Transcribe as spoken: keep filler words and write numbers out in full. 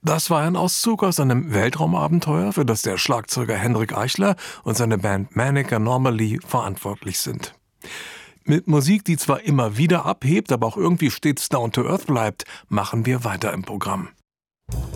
Das war ein Auszug aus einem Weltraumabenteuer, für das der Schlagzeuger Hendrik Eichler und seine Band Manic Anomaly verantwortlich sind. Mit Musik, die zwar immer wieder abhebt, aber auch irgendwie stets down to earth bleibt, machen wir weiter im Programm.